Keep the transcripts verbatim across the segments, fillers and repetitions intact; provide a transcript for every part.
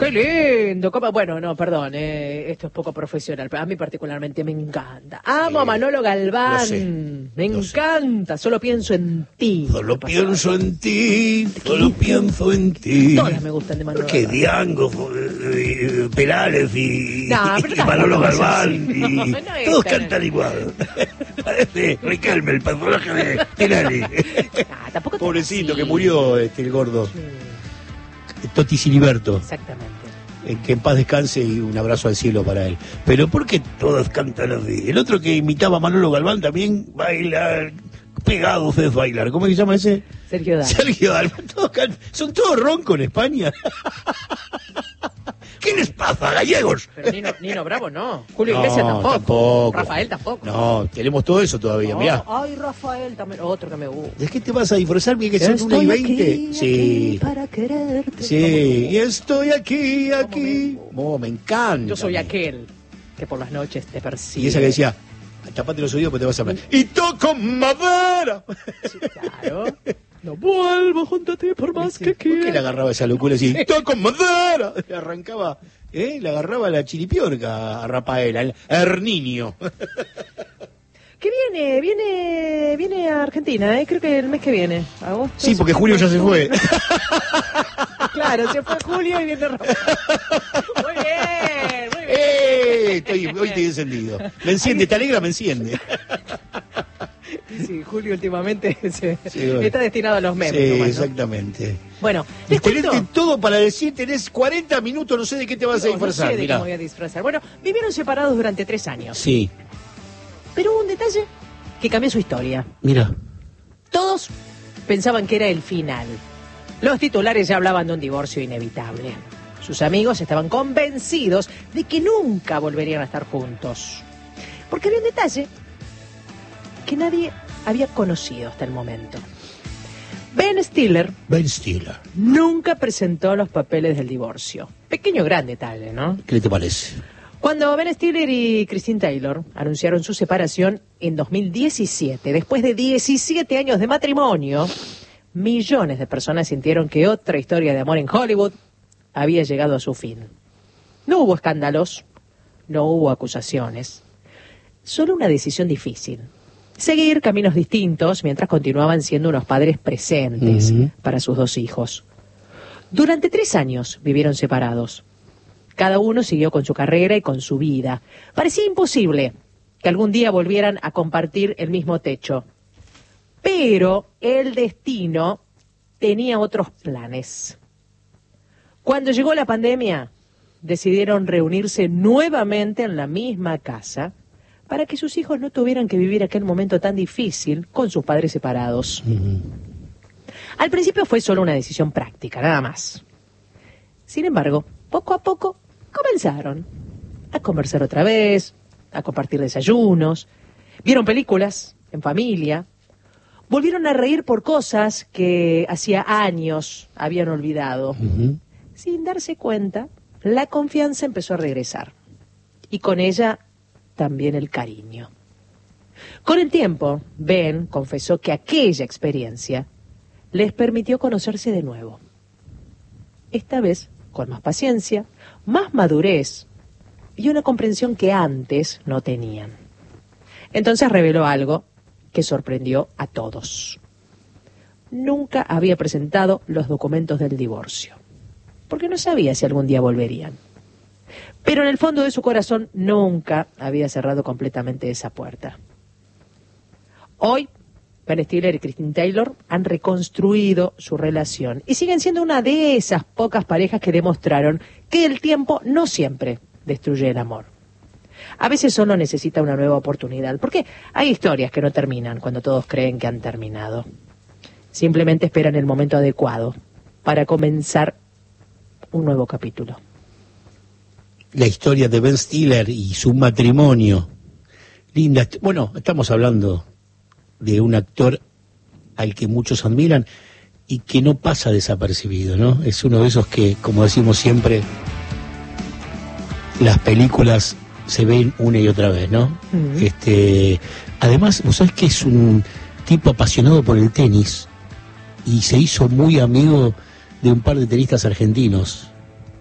qué lindo. ¿Cómo? Bueno, no, perdón, eh, esto es poco profesional, pero a mí particularmente me encanta. Amo eh, a Manolo Galván, sé, me encanta, sé. Solo pienso en ti. Solo pienso en ti, solo pienso en ti. Todas me gustan de Manolo Galván. Que Diango, eh, Perales y, no, y Manolo Galván, y no, no todos cantan no. igual. Parece Riquelme, el personaje de Tinelli. Nah, tampoco pobrecito así. Que murió este el gordo. Sí. Toti Siliberto. Exactamente. Eh, que en paz descanse y un abrazo al cielo para él. Pero ¿por qué todas cantan así? El otro que imitaba a Manolo Galván también baila, pegados es bailar. ¿Cómo se llama ese? Sergio Dalma. Sergio Dalma. Todos can... Son todos roncos en España. ¿Qué les pasa, gallegos? Pero Nino, Nino Bravo no. Julio no, Iglesias tampoco. tampoco. Rafael tampoco. No, tenemos todo eso todavía, no, mirá. Ay, Rafael también, otro que me gusta. ¿De qué te vas a disfrazar? Bien que son una y veinte. Sí. Para quererte. Sí, y estoy aquí, aquí. Me... Oh, me encanta. Yo soy aquel que por las noches te persigue. Y esa que decía, tapate los oídos porque te vas a hablar. Y toco madera. Sí, claro. No vuelvo junto a ti por más que quiera. ¿Por qué le agarraba esa locura así? ¡Toco madera! Le arrancaba, ¿eh? Le agarraba la chiripiorca a Rafael, al Herninio. Que viene, viene, viene a Argentina, ¿eh? Creo que el mes que viene. Agosto. Sí, porque Julio ya se fue. Claro, se fue Julio y viene Rafael. Muy bien, muy bien. ¡Eh! Estoy, hoy estoy encendido. Me enciende, te alegra, me enciende. Sí, Julio últimamente se, sí, bueno. está destinado a los memes. Sí, nomás, ¿no? Exactamente. Bueno, ¿les tenés todo para decir? Tenés cuarenta minutos, no sé de qué te vas no, a disfrazar. No sé de qué me voy a disfrazar. Bueno, vivieron separados durante tres años. Sí. Pero hubo un detalle que cambió su historia. Mira. Todos pensaban que era el final. Los titulares ya hablaban de un divorcio inevitable. Sus amigos estaban convencidos de que nunca volverían a estar juntos. Porque había un detalle que nadie había conocido hasta el momento. Ben Stiller, Ben Stiller nunca presentó los papeles del divorcio. Pequeño gran detalle, ¿no? ¿Qué te parece? Cuando Ben Stiller y Christine Taylor anunciaron su separación en dos mil diecisiete, después de diecisiete años de matrimonio, millones de personas sintieron que otra historia de amor en Hollywood había llegado a su fin. No hubo escándalos, no hubo acusaciones, solo una decisión difícil. Seguir caminos distintos mientras continuaban siendo unos padres presentes uh-huh. para sus dos hijos. Durante tres años vivieron separados. Cada uno siguió con su carrera y con su vida. Parecía imposible que algún día volvieran a compartir el mismo techo. Pero el destino tenía otros planes. Cuando llegó la pandemia, decidieron reunirse nuevamente en la misma casa para que sus hijos no tuvieran que vivir aquel momento tan difícil con sus padres separados. Uh-huh. Al principio fue solo una decisión práctica, nada más. Sin embargo, poco a poco comenzaron a conversar otra vez, a compartir desayunos, vieron películas en familia, volvieron a reír por cosas que hacía años habían olvidado. Uh-huh. Sin darse cuenta, la confianza empezó a regresar. Y con ella también el cariño. Con el tiempo, Ben confesó que aquella experiencia les permitió conocerse de nuevo. Esta vez con más paciencia, más madurez y una comprensión que antes no tenían. Entonces reveló algo que sorprendió a todos. Nunca había presentado los documentos del divorcio, porque no sabía si algún día volverían. Pero en el fondo de su corazón nunca había cerrado completamente esa puerta. Hoy, Ben Stiller y Christine Taylor han reconstruido su relación y siguen siendo una de esas pocas parejas que demostraron que el tiempo no siempre destruye el amor. A veces solo necesita una nueva oportunidad, porque hay historias que no terminan cuando todos creen que han terminado. Simplemente esperan el momento adecuado para comenzar un nuevo capítulo. La historia de Ben Stiller y su matrimonio. Linda. Bueno, estamos hablando de un actor al que muchos admiran y que no pasa desapercibido, ¿no? Es uno de esos que, como decimos siempre, las películas se ven una y otra vez, ¿no? Uh-huh. Este, además, vos sabés que es un tipo apasionado por el tenis y se hizo muy amigo de un par de tenistas argentinos.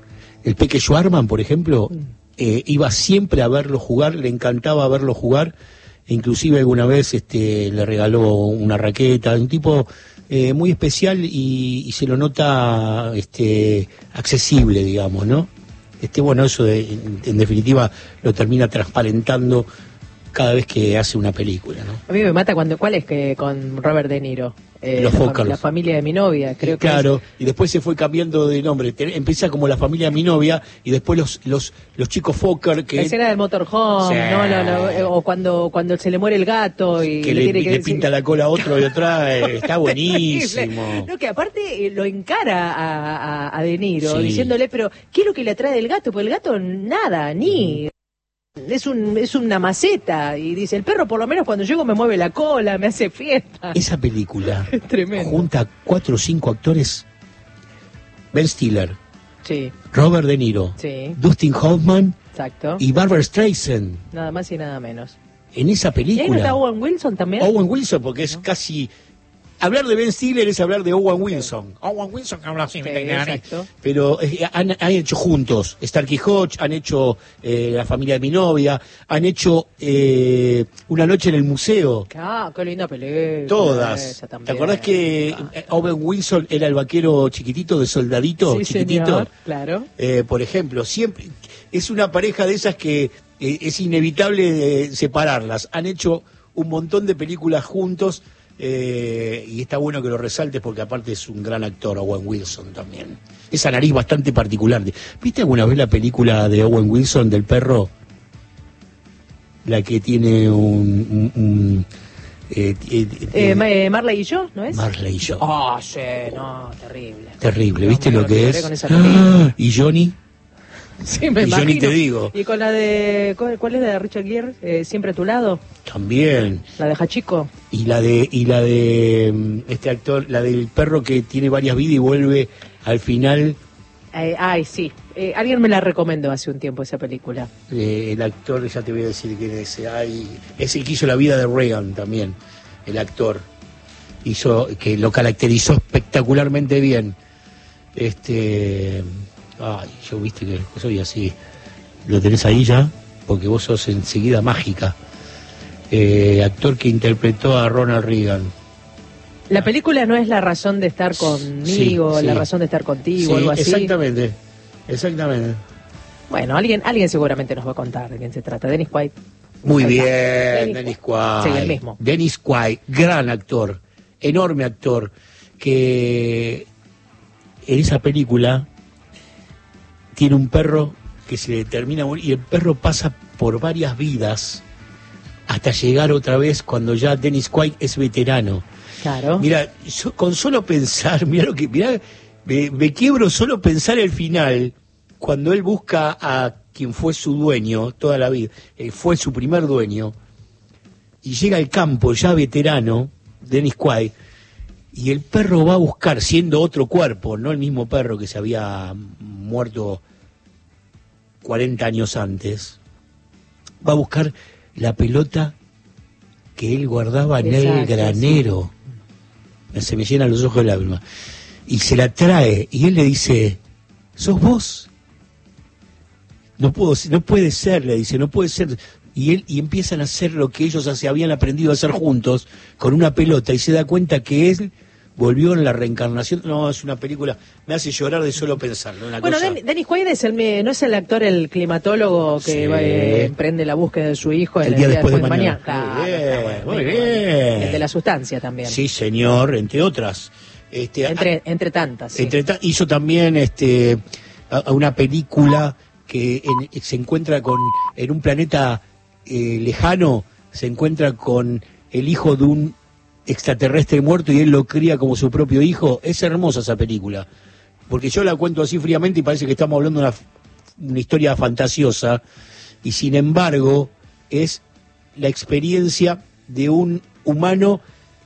el Peque Schwarman, por ejemplo, eh, iba siempre a verlo jugar, le encantaba verlo jugar, e inclusive alguna vez este, le regaló una raqueta, un tipo eh, muy especial y, y se lo nota este, accesible, digamos, ¿no? Este, bueno, eso de, en, en definitiva lo termina transparentando cada vez que hace una película, ¿no? A mí me mata cuando, ¿cuál es que con Robert De Niro? Eh, Los la, Fokker. la familia de mi novia, creo que claro, es. Y después se fue cambiando de nombre. Te- Empieza como La familia de mi novia y después los los los chicos Fokker que La escena del motorhome, Sí. no, no, no, eh, o cuando cuando se le muere el gato y que le, tiene le que pinta la cola a otro y otra, eh, está buenísimo. Terrible. No, que aparte eh, lo encara a, a, a De Niro, Sí. diciéndole, pero ¿qué es lo que le atrae del gato? Porque el gato nada, ni... Es un es una maceta. Y dice, el perro por lo menos cuando llego me mueve la cola, me hace fiesta. Esa película Es tremendo. junta a cuatro o cinco actores: Ben Stiller, Sí, Robert De Niro, sí, Dustin Hoffman exacto. y Barbra Streisand. Nada más y nada menos. En esa ¿Y ahí no película, está Owen Wilson también? Owen Wilson, porque es casi... Hablar de Ben Stiller es hablar de Owen Wilson. Owen Wilson habla así, Sí, me entiendes, exacto. pero eh, han, han hecho juntos Starkey Hodge, han hecho eh, La familia de mi novia, han hecho eh, Una noche en el museo. Ah, qué linda película. Todas. Esa ¿Te también. acordás que Ah. eh, Owen Wilson era el vaquero chiquitito de soldadito, Sí, chiquitito? señor, claro. Eh, por ejemplo, siempre es una pareja de esas que eh, es inevitable eh, separarlas. Han hecho un montón de películas juntos. Eh, y está bueno que lo resaltes porque aparte es un gran actor, Owen Wilson también. Esa nariz bastante particular. ¿Viste alguna vez la película de Owen Wilson del perro? La que tiene un... un, un eh, eh, Eh, eh, Ma- eh, Marley y yo, ¿no es? Marley y yo. Ah, sí, no, terrible. Terrible, No, ¿viste me lo que olvidé es? con esa película. ¡Ah! ¿Y Johnny? Sí, me Y yo ni imagino. te digo. Y con la de... ¿Cuál, cuál es la de Richard Gere? Eh, Siempre a tu lado. También. La de Hachiko. Y la de y la de mm, este actor, la del perro que tiene varias vidas y vuelve al final, Eh, ay, sí. Eh, alguien me la recomendó hace un tiempo esa película. eh, el actor, ya te voy a decir quién es ese, ay, es el que hizo La vida de Reagan también, el actor. Hizo, que lo caracterizó espectacularmente bien. Este, ay, yo viste que soy así. ¿Lo tenés ahí ya? Porque vos sos enseguida mágica. Eh, actor que interpretó a Ronald Reagan. La película no es la razón de estar conmigo, Sí, sí. la razón de estar contigo, Sí, algo así. exactamente, exactamente. Bueno, alguien alguien seguramente nos va a contar de quién se trata. Dennis Quaid. Muy Ahí bien, está. Dennis Quaid. Sí, el mismo. Dennis Quaid, gran actor, enorme actor, que en esa película tiene un perro que se le termina a morir y el perro pasa por varias vidas hasta llegar otra vez cuando ya Dennis Quaid es veterano. Claro. Mira, so- con solo pensar, mira lo que, mira, me, me quiebro solo pensar el final, cuando él busca a quien fue su dueño toda la vida, eh, fue su primer dueño, y llega al campo ya veterano, Dennis Quaid, y el perro va a buscar, siendo otro cuerpo, no el mismo perro que se había muerto cuarenta años antes, va a buscar la pelota que él guardaba en el Exacto, granero. Se me llenan los ojos de lágrimas. Y se la trae, y él le dice, ¿sos vos? No puedo, no puede ser, le dice, no puede ser. Y él y empiezan a hacer lo que ellos hace- habían aprendido a hacer juntos con una pelota, y se da cuenta que él volvió en la reencarnación. No, es una película, me hace llorar de solo pensarlo. Una Bueno, cosa... Den- Dennis Quaid es el, me- no es el actor, el climatólogo que Sí. va, eh, emprende la búsqueda de su hijo en El día después de mañana. Claro, Muy bien, está bueno, muy bueno. bien. El de la sustancia también. Sí, señor, entre otras. Este, Entre, entre tantas. Sí. Entre ta- hizo también este a- a una película que en- se encuentra con en un planeta eh, lejano, se encuentra con el hijo de un extraterrestre muerto y él lo cría como su propio hijo. Es hermosa esa película, porque yo la cuento así fríamente y parece que estamos hablando de una, f- una historia fantasiosa, y sin embargo es la experiencia de un humano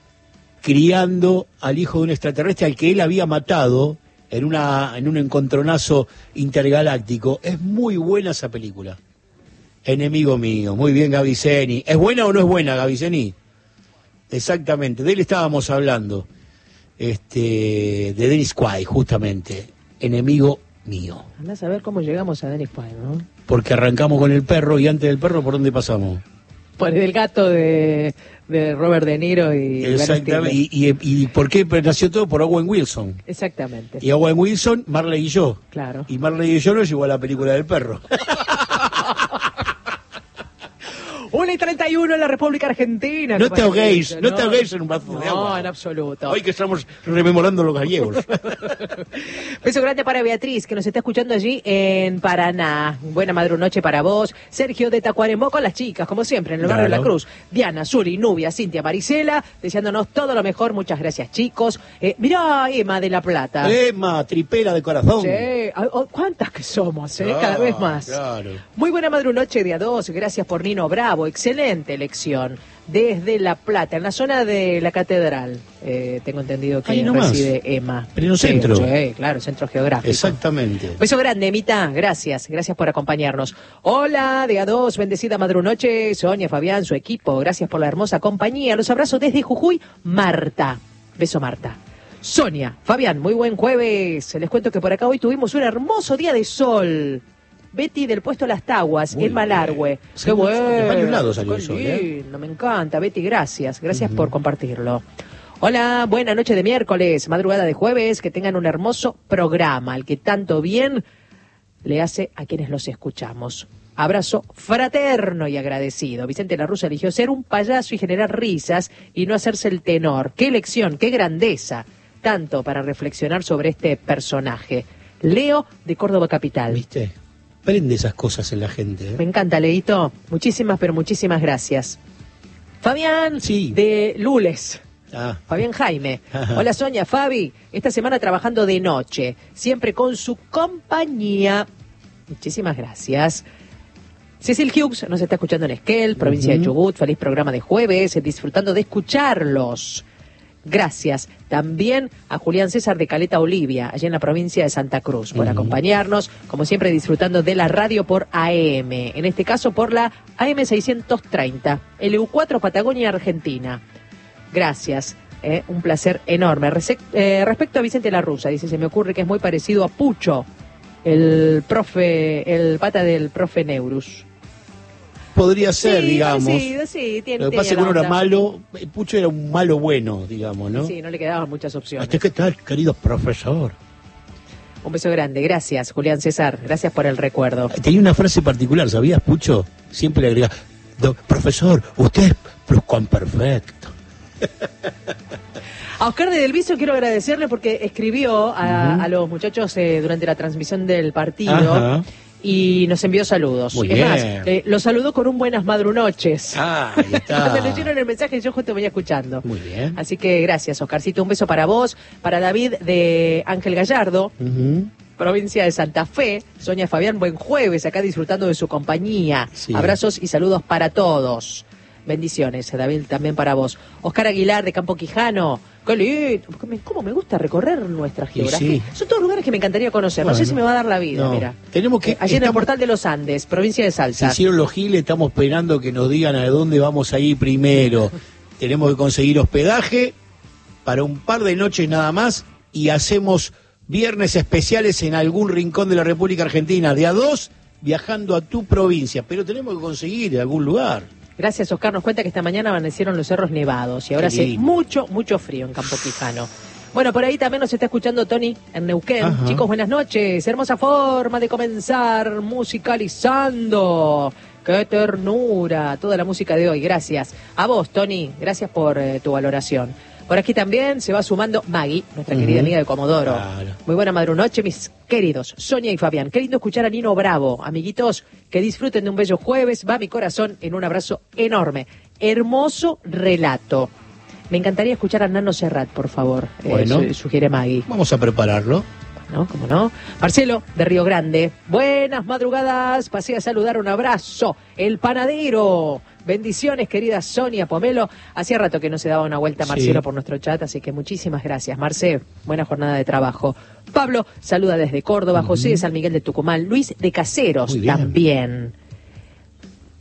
criando al hijo de un extraterrestre al que él había matado en una en un encontronazo intergaláctico. Es muy buena esa película. Enemigo mío. Muy bien, Gaviceni. ¿Es buena o no es buena, Gaviceni? Exactamente, de él estábamos hablando. Este, de Dennis Quaid, justamente. Enemigo mío. Andás a ver cómo llegamos a Danny Five, ¿no? Porque arrancamos con el perro y antes del perro, ¿por dónde pasamos? Por el gato de, de Robert De Niro y exactamente. Y, y, y por qué nació todo por Owen Wilson. Exactamente. Y Owen Wilson, Marley y yo. Claro. Y Marley y yo nos llevó a la película del perro. una y treinta y uno en la República Argentina. No te ahoguéis, no, no te ahoguéis en un vaso no, de agua. No, en absoluto. Hoy que estamos rememorando los gallegos. Beso grande para Beatriz, que nos está escuchando allí en Paraná. Buena madrunoche para vos. Sergio de Tacuarembó con las chicas, como siempre, en el barrio claro. de La Cruz. Diana, Suri, Nubia, Cintia, Marisela, deseándonos todo lo mejor. Muchas gracias, chicos. Eh, mirá, Emma de La Plata. Emma, tripera de corazón. Sí, oh, ¿cuántas que somos, eh? Claro, Cada vez más. Claro. Muy buena madrunoche día dos. Gracias por Nino Bravo. Excelente elección. Desde La Plata, en la zona de la Catedral. Eh, tengo entendido que reside Emma. Pleno centro. Sí, sí, claro, centro geográfico. Exactamente. Beso grande, Emita. Gracias. Gracias por acompañarnos. Hola, día dos. Bendecida madrunoche. Sonia, Fabián, su equipo. Gracias por la hermosa compañía. Los abrazo desde Jujuy. Marta. Beso, Marta. Sonia, Fabián, muy buen jueves. Les cuento que por acá hoy tuvimos un hermoso día de sol. Betty del puesto Las Taguas, muy en Malargüe. Sí, qué bueno. De varios lados salió el el sol, ¿eh? Me encanta, Betty, gracias. Gracias uh-huh. por compartirlo. Hola, buena noche de miércoles, madrugada de jueves. Que tengan un hermoso programa, el que tanto bien le hace a quienes los escuchamos. Abrazo fraterno y agradecido. Vicente Larruza eligió ser un payaso y generar risas y no hacerse el tenor. Qué elección, qué grandeza. Tanto para reflexionar sobre este personaje. Leo de Córdoba Capital. ¿Viste? Prende esas cosas en la gente. ¿eh? Me encanta, Leito. Muchísimas, pero muchísimas gracias. Fabián sí. de Lules. Ah. Fabián Jaime. Hola, Sonia, Fabi. Esta semana trabajando de noche, siempre con su compañía. Muchísimas gracias. Cecil Hughes nos está escuchando en Esquel, provincia uh-huh. de Chubut. Feliz programa de jueves, disfrutando de escucharlos. Gracias también a Julián César de Caleta Olivia, allá en la provincia de Santa Cruz, por uh-huh. acompañarnos, como siempre disfrutando de la radio por A M, en este caso por la A M seiscientos treinta, L U cuatro Patagonia, Argentina. Gracias, eh, un placer enorme. Rese- eh, respecto a Vicente Larruza, dice, se me ocurre que es muy parecido a Pucho, el profe, el pata del profe Neurus. Podría ser, sí, digamos. Sí, sí, tiene, Lo que pasa es que uno era malo, Pucho era un malo bueno, digamos, ¿no? Sí, no le quedaban muchas opciones. ¿Qué tal, querido profesor? Un beso grande, gracias, Julián César, gracias por el recuerdo. Tenía una frase particular, ¿sabías, Pucho? Siempre le agregaba, profesor, usted es pluscuamperfecto. A Oscar de Delviso quiero agradecerle porque escribió a, uh-huh. a los muchachos eh, durante la transmisión del partido. Ajá. Y nos envió saludos. Muy es bien. más, eh, los saludó con un buenas madrunoches. Ah, ahí está. Cuando leyeron el mensaje yo justo venía escuchando. Muy bien. Así que gracias, Oscarcito. Un beso para vos, para David de Ángel Gallardo, uh-huh. provincia de Santa Fe. Sonia Fabián, buen jueves, acá disfrutando de su compañía. Sí. Abrazos y saludos para todos. Bendiciones, David, también para vos. Oscar Aguilar de Campo Quijano. Qué lindo. ¿Cómo me gusta recorrer nuestra geografía? Sí. Son todos lugares que me encantaría conocer. Bueno, no sé si me va a dar la vida, no. Mira. Tenemos que, eh, allí estamos, en el Portal de los Andes, provincia de Salta. Se hicieron los giles, estamos esperando que nos digan a dónde vamos a ir primero. Tenemos que conseguir hospedaje para un par de noches nada más y hacemos viernes especiales en algún rincón de la República Argentina. De a dos, viajando a tu provincia. Pero tenemos que conseguir algún lugar. Gracias, Oscar. Nos cuenta que esta mañana amanecieron los cerros nevados y ahora hace mucho, mucho frío en Campo Quijano. Bueno, por ahí también nos está escuchando Tony en Neuquén. Ajá. Chicos, buenas noches. Hermosa forma de comenzar musicalizando. ¡Qué ternura! Toda la música de hoy. Gracias. A vos, Tony. Gracias por eh, tu valoración. Por aquí también se va sumando Maggie, nuestra uh-huh. querida amiga de Comodoro. Claro. Muy buena madrunoche, mis queridos Sonia y Fabián. Qué lindo escuchar a Nino Bravo. Amiguitos, que disfruten de un bello jueves. Va mi corazón en un abrazo enorme. Hermoso relato. Me encantaría escuchar a Nano Serrat, por favor. Bueno, eh, sugiere Maggie. Vamos a prepararlo. ¿No? ¿Cómo no? Marcelo, de Río Grande. Buenas madrugadas. Pasé a saludar, un abrazo. El panadero. Bendiciones, querida Sonia Pomelo. Hacía rato que no se daba una vuelta Marcelo sí. por nuestro chat, así que muchísimas gracias. Marce, buena jornada de trabajo. Pablo, saluda desde Córdoba. Uh-huh. José de San Miguel de Tucumán. Luis de Caseros también.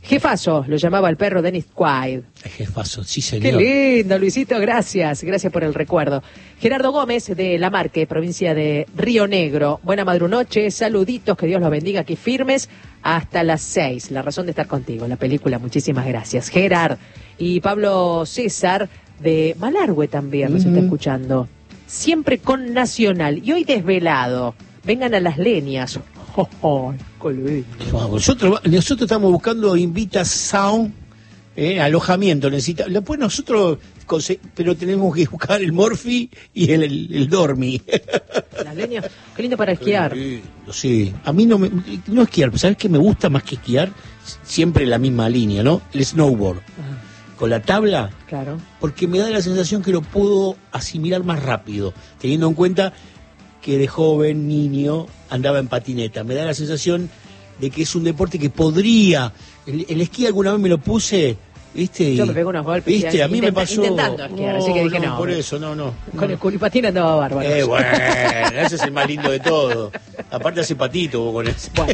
Jefazo, lo llamaba el perro Dennis Quaid. El jefazo, sí señor. Qué lindo, Luisito, gracias, gracias por el recuerdo. Gerardo Gómez, de La Marque, provincia de Río Negro. Buena madrunoche, saluditos, que Dios los bendiga, aquí firmes hasta las seis. La razón de estar contigo, la película, muchísimas gracias. Gerard y Pablo César, de Malargüe también, nos mm. está escuchando. Siempre con Nacional, y hoy desvelado. Vengan a las leñas. Oh, oh, nosotros, nosotros estamos buscando Invita Sound, eh, alojamiento. Necesita, después nosotros, pero tenemos que buscar el Morphy y el, el, el Dormi. Las leñas, qué lindo para esquiar. Sí, sí. A mí no me, no esquiar, ¿sabes qué me gusta más que esquiar? Siempre la misma línea, ¿no? El snowboard. Ajá. Con la tabla, claro, porque me da la sensación que lo puedo asimilar más rápido, teniendo en cuenta que de joven, niño, andaba en patineta. Me da la sensación de que es un deporte que podría... El, el esquí alguna vez me lo puse, ¿viste? Yo me pego unos golpes. ¿Viste? A mí Intenta, me pasó... Intentando esquiar, no, así que dije no. no por eso, no, no. Con no. el culipatín andaba bárbaro. Eh, bueno, ese es el más lindo de todo. Aparte hace patito con ese. Bueno.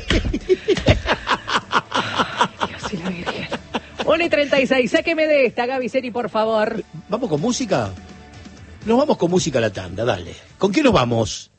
Dios y la Virgen. una y treinta y seis, sáqueme de esta, Gaby Seri, por favor. ¿Vamos con música? Nos vamos con música a la tanda, dale. ¿Con qué nos vamos?